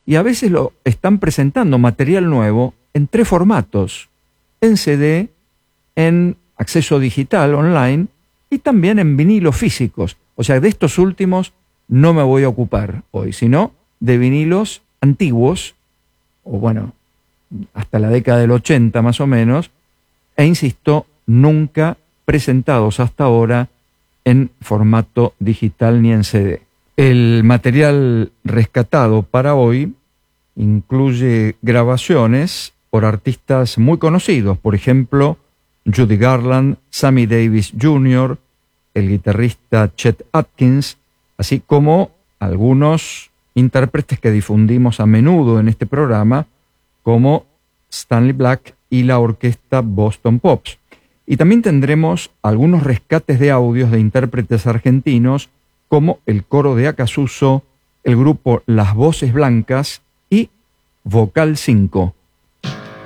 y a veces lo están presentando material nuevo en 3 formatos, en CD, en acceso digital online y también en vinilos físicos. O sea, de estos últimos no me voy a ocupar hoy, sino de vinilos antiguos, o bueno, hasta la década del 80 más o menos, e insisto, nunca presentados hasta ahora en formato digital ni en CD. El material rescatado para hoy incluye grabaciones por artistas muy conocidos, por ejemplo, Judy Garland, Sammy Davis Jr., el guitarrista Chet Atkins, así como algunos intérpretes que difundimos a menudo en este programa, como Stanley Black y la orquesta Boston Pops. Y también tendremos algunos rescates de audios de intérpretes argentinos, como el coro de Acasuso, el grupo Las Voces Blancas y Vocal 5.